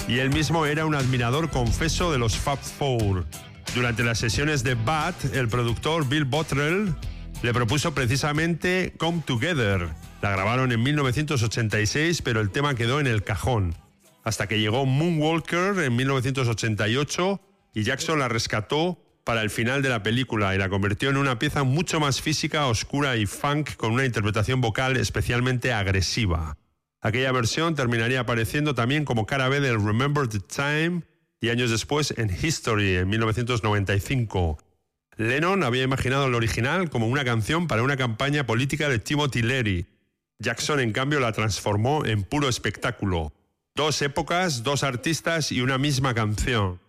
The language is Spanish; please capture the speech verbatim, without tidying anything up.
y él mismo era un admirador confeso de los Fab Four. Durante las sesiones de Bad, el productor Bill Bottrell le propuso precisamente Come Together. La grabaron en mil novecientos ochenta y seis, pero el tema quedó en el cajón. Hasta que llegó Moonwalker en mil novecientos ochenta y ocho y Jackson la rescató para el final de la película y la convirtió en una pieza mucho más física, oscura y funk, con una interpretación vocal especialmente agresiva. Aquella versión terminaría apareciendo también como cara B del Remember the Time y años después en History en mil novecientos noventa y cinco. Lennon había imaginado el original como una canción para una campaña política de Timothy Leary. Jackson, en cambio, la transformó en puro espectáculo. Dos épocas, dos artistas y una misma canción.